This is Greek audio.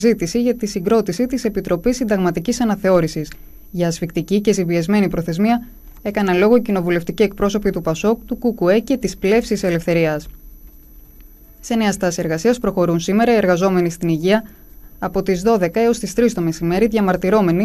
ζήτηση για τη συγκρότηση της Επιτροπής Συνταγματικής Αναθεώρησης. Για ασφικτική και συμπιεσμένη προθεσμία έκαναν λόγο οι κοινοβουλευτικοί εκπρόσωποι του ΠΑΣΟΚ, του ΚΚΕ και της Πλεύσης Ελευθερίας. Σε νέα στάση εργασίας προχωρούν σήμερα οι εργαζόμενοι στην υγεία από τις 12 έως τις 3 το μεσημέρι, διαμαρτυρόμενοι